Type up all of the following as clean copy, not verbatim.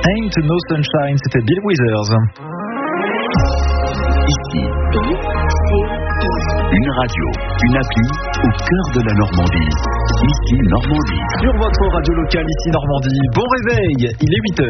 Ain't No Sunshine, c'était Bill Withers. Ici, une radio, une appli au cœur de la Normandie. Ici, Normandie. Sur votre radio locale, ici Normandie. Bon réveil, il est 8h.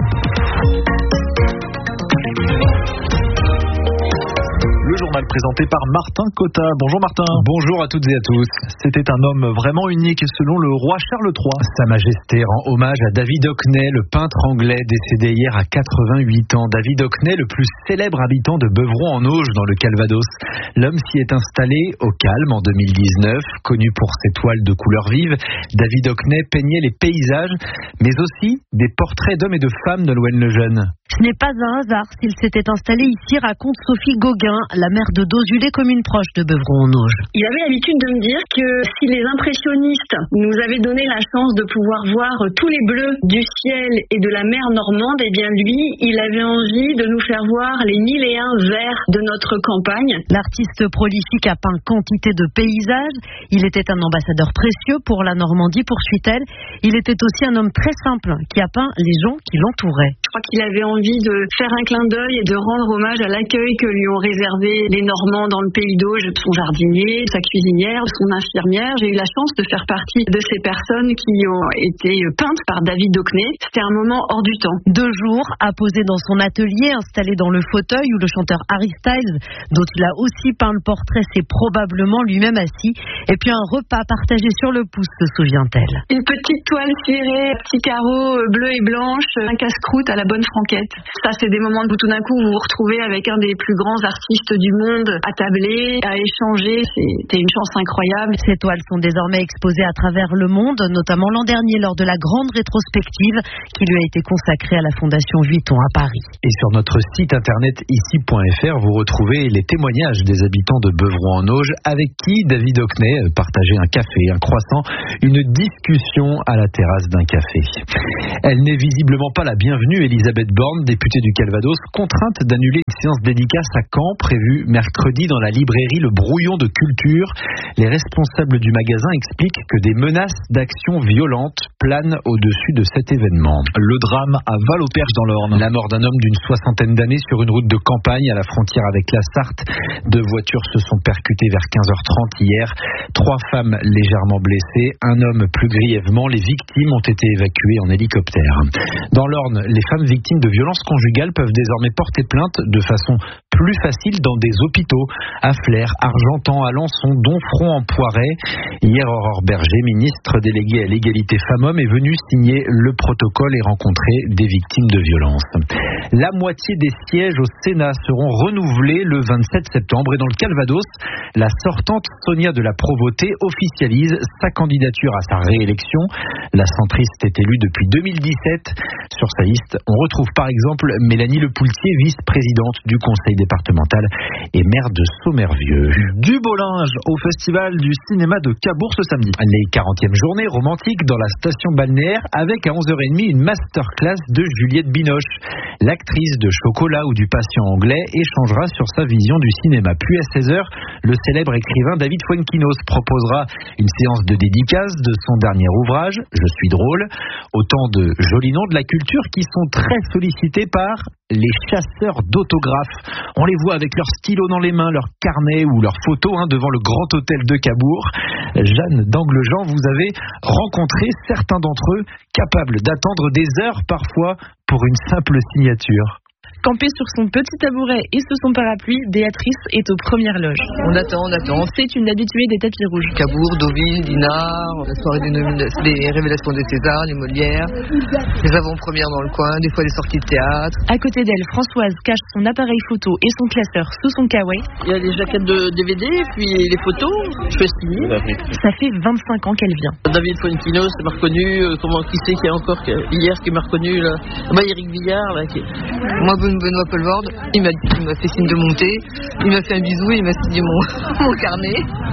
Le journal présenté par Martin Cotta. Bonjour Martin. Bonjour à toutes et à tous. C'était un homme vraiment unique selon le roi Charles III. Sa Majesté rend hommage à David Hockney, le peintre anglais décédé hier à 88 ans. David Hockney, le plus célèbre habitant de Beuvron-en-Auge dans le Calvados. L'homme s'y est installé au calme en 2019. Connu pour ses toiles de couleurs vives, David Hockney peignait les paysages, mais aussi des portraits d'hommes et de femmes de Nolwenn Lejeune. Ce n'est pas un hasard s'il s'était installé ici, raconte Sophie Gauguin, la maire de Dozulé, commune proche de Beuvron-en-Auge. Il avait l'habitude de me dire que si les impressionnistes nous avaient donné la chance de pouvoir voir tous les bleus du ciel et de la mer normande, eh bien lui, il avait envie de nous faire voir les 1001 verts de notre campagne. L'artiste prolifique a peint quantité de paysages. Il était un ambassadeur précieux pour la Normandie, poursuit-elle. Il était aussi un homme très simple qui a peint les gens qui l'entouraient. Je crois qu'il avait envie de faire un clin d'œil et de rendre hommage à l'accueil que lui ont réservé les Normands dans le pays d'Auge, son jardinier, sa cuisinière, son infirmière. J'ai eu la chance de faire partie de ces personnes qui ont été peintes par David Hockney. C'était un moment hors du temps. 2 jours à poser dans son atelier, installé dans le fauteuil où le chanteur Harry Styles, dont il a aussi peint le portrait, s'est probablement lui-même assis. Et puis un repas partagé sur le pouce, se souvient-elle. Une petite toile cirée, petits carreaux bleus et blanches, un casse-croûte à la bonne franquette. Ça, c'est des moments où tout d'un coup vous vous retrouvez avec un des plus grands artistes du monde à tabler, à échanger. C'était une chance incroyable. Ces toiles sont désormais exposées à travers le monde, notamment l'an dernier lors de la grande rétrospective qui lui a été consacrée à la Fondation Vuitton à Paris. Et sur notre site internet ici.fr, vous retrouvez les témoignages des habitants de Beuvron-en-Auge avec qui David Hockney partageait un café, un croissant, une discussion à la terrasse d'un café. Elle n'est visiblement pas la bienvenue, Elisabeth Borne, députée du Calvados, contrainte d'annuler une séance dédicace à Caen prévue mercredi dans la librairie Le Brouillon de Culture. Les responsables du magasin expliquent que des menaces d'action violentes planent au-dessus de cet événement. Le drame à Val-au-Perche dans l'Orne. La mort d'un homme d'une 60aine d'années sur une route de campagne à la frontière avec la Sarthe. 2 voitures se sont percutées vers 15h30 hier. 3 femmes légèrement blessées, un homme plus grièvement. Les victimes ont été évacuées en hélicoptère. Dans l'Orne, les femmes victimes de violences conjugales peuvent désormais porter plainte de façon plus facile dans des hôpitaux à Flers, Argentan, Alençon, Domfront-en-Poiret. Hier, Aurore Berger, ministre déléguée à l'égalité femmes-hommes, est venue signer le protocole et rencontrer des victimes de violences. La moitié des sièges au Sénat seront renouvelés le 27 septembre et dans le Calvados, la sortante Sonia de la Provoté officialise sa candidature à sa réélection. La centriste est élue depuis 2017. Sur sa liste, on retrouve par exemple Mélanie Lepoultier, vice-présidente du conseil départemental et maire de Sommervieux. Du beau linge au festival du cinéma de Cabourg ce samedi. Les 40e journées romantiques dans la station balnéaire avec à 11h30 une masterclass de Juliette Binoche. L'actrice de Chocolat ou du Patient anglais échangera sur sa vision du cinéma. Puis à 16h, le célèbre écrivain David Fuenquinos proposera une séance de dédicace de son dernier ouvrage, Je suis drôle. Autant de jolis noms de la culture qui sont très sollicités par les chasseurs d'autographes. On les voit avec leur stylo dans les mains, leur carnet ou leurs photos devant le grand hôtel de Cabourg. Jeanne d'Anglejean, vous avez rencontré certains d'entre eux capables d'attendre des heures parfois pour une simple signature. Campée sur son petit tabouret et sous son parapluie, Béatrice est aux premières loges. On attend. C'est une habituée des tapis rouges. Cabourg, Deauville, Dinard, la soirée des révélations des Césars, les Molières, les avant-premières dans le coin, des fois des sorties de théâtre. À côté d'elle, Françoise cache son appareil photo et son classeur sous son kawaii. Il y a les jaquettes de DVD, puis les photos, je fais signer. Ça fait 25 ans qu'elle vient. David Fuenquinos m'a reconnu, qui c'est qu'il y a encore hier qui m'a reconnu là. Eric Villard là. Moi, Benoît Poelvoorde, il m'a fait signe de monter, il m'a fait un bisou et il m'a signé mon carnet.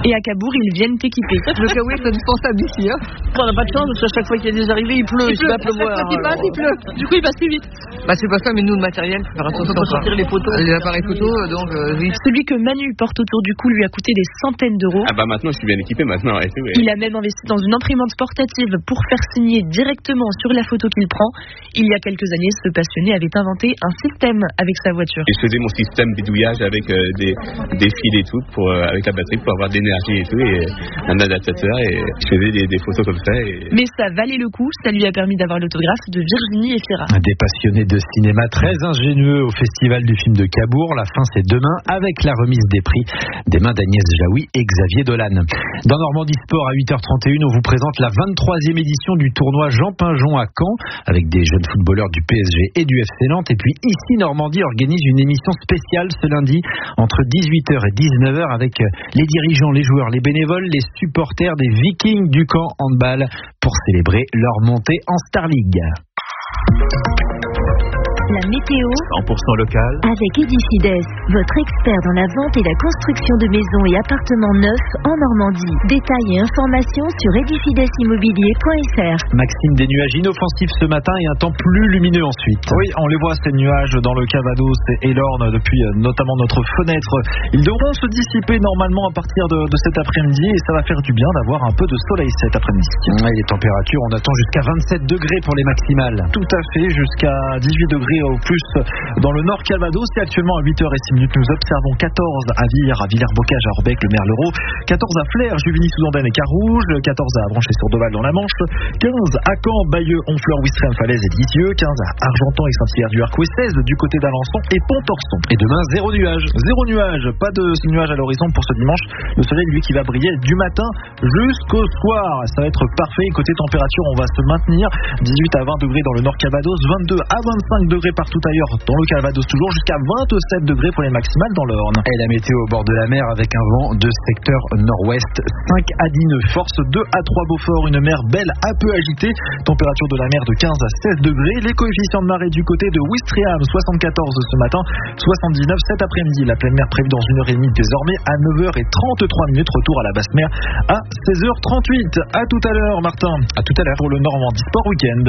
Et à Cabourg, ils viennent équipés. Le kawaii est indispensable ici. On n'a pas de chance parce qu'à chaque fois qu'il y a des arrivées, il pleut. Il va pleuvoir. Il pleut. Du coup, il passe plus vite. C'est pas ça, mais nous, le matériel, faut faire attention. On peut sortir les photos. Les appareils photo, donc oui. Celui que Manu porte autour du cou lui a coûté des centaines d'euros. Maintenant, je suis bien équipé maintenant. Ouais. Il a même investi dans une imprimante portative pour faire signer directement sur la photo qu'il prend. Il y a quelques années, ce passionné avait inventé un système avec sa voiture. Et je faisais mon système bidouillage avec des fils et tout, avec la batterie pour avoir de l'énergie et tout, et un adaptateur, et je faisais des photos comme ça. Mais ça valait le coup, ça lui a permis d'avoir l'autographe de Virginie Efira. Des passionnés de cinéma très ingénieux au Festival du film de Cabourg. La fin, c'est demain avec la remise des prix des mains d'Agnès Jaoui et Xavier Dolan. Dans Normandie Sport, à 8h31, on vous présente la 23e édition du tournoi Jean Pinjon à Caen, avec des jeunes footballeurs du PSG et du FC Nantes. Et puis ici, Normandie organise une émission spéciale ce lundi entre 18h et 19h avec les dirigeants, les joueurs, les bénévoles, les supporters des Vikings du Caen handball pour célébrer leur montée en Star League. La météo 100% local avec Edifides, votre expert dans la vente et la construction de maisons et appartements neufs en Normandie. Détails et informations sur edifidesimmobilier.fr. Maxime, des nuages inoffensifs ce matin et un temps plus lumineux ensuite. Oui, on les voit ces nuages dans le Calvados et l'Orne depuis notamment notre fenêtre. Ils devront se dissiper normalement à partir de cet après-midi et ça va faire du bien d'avoir un peu de soleil cet après-midi. Et les températures, on attend jusqu'à 27 degrés pour les maximales. Tout à fait, jusqu'à 18 degrés au plus dans le Nord Calvados. Et actuellement à 8h06, nous observons 14 à Vire, à Villers-Bocage, à Orbec, le Merlereau, 14 à Flers, Juvigny-sous-Andaine et Carouge, 14 à Branché-sur-Doval dans la Manche, 15 à Caen, Bayeux, Honfleur, Ouistreham, Falaise et Lisieux, 15 à Argentan et Saint-Hilaire-du-Harcouët, 16 du côté d'Alençon et Pontorson. Et demain, zéro nuage. Zéro nuage, pas de nuage à l'horizon pour ce dimanche. Le soleil, lui, qui va briller du matin jusqu'au soir. Ça va être parfait. Côté température, on va se maintenir 18 à 20 degrés dans le Nord Calvados, 22 à 25 degrés partout ailleurs dans le Calvados, toujours jusqu'à 27 degrés pour les maximales dans l'Orne. Et la météo au bord de la mer avec un vent de secteur nord-ouest, 5 à 10 nœuds, force 2 à 3 Beaufort, une mer belle un peu agitée, température de la mer de 15 à 16 degrés, les coefficients de marée du côté de Ouistreham, 74 ce matin, 79 cet après-midi, la pleine mer prévue dans 1h30 désormais à 9h33, retour à la basse mer à 16h38. À tout à l'heure Martin, à tout à l'heure pour le Normandie Sport Week-end.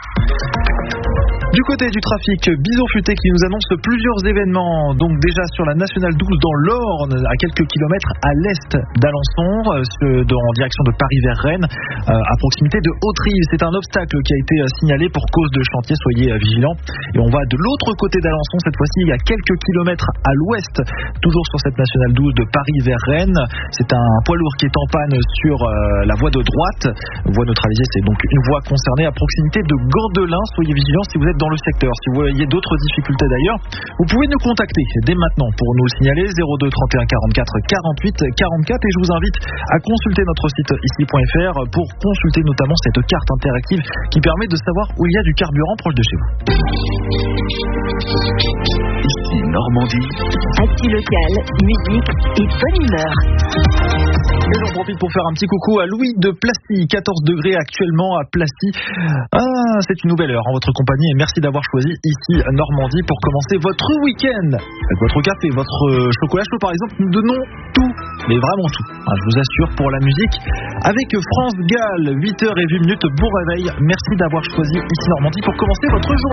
Du côté du trafic, Bison Futé qui nous annonce plusieurs événements. Donc déjà sur la Nationale 12 dans l'Orne, à quelques kilomètres à l'est d'Alençon, en direction de Paris vers Rennes, à proximité de Haute-Rive. C'est un obstacle qui a été signalé pour cause de chantier, soyez vigilants. Et on va de l'autre côté d'Alençon, cette fois-ci il y a quelques kilomètres à l'ouest, toujours sur cette Nationale 12 de Paris vers Rennes. C'est un poids lourd qui est en panne sur la voie de droite. Voie neutralisée, c'est donc une voie concernée à proximité de Gandelin. Soyez vigilants si vous êtes dans le secteur. Si vous voyez d'autres difficultés d'ailleurs, vous pouvez nous contacter dès maintenant pour nous le signaler 02 31 44 48 44 et je vous invite à consulter notre site ici.fr pour consulter notamment cette carte interactive qui permet de savoir où il y a du carburant proche de chez vous. Ici Normandie. Actu locale, musique et bonne humeur. Et j'en profite pour faire un petit coucou à Louis de Plassy, 14 degrés actuellement à Plassy. C'est une nouvelle heure en votre compagnie et merci d'avoir choisi ici Normandie pour commencer votre week-end. Avec votre café, votre chocolat chaud par exemple, nous donnons tout, mais vraiment tout. Je vous assure pour la musique. Avec France Gall, 8h08, bon réveil. Merci d'avoir choisi ici Normandie pour commencer votre journée.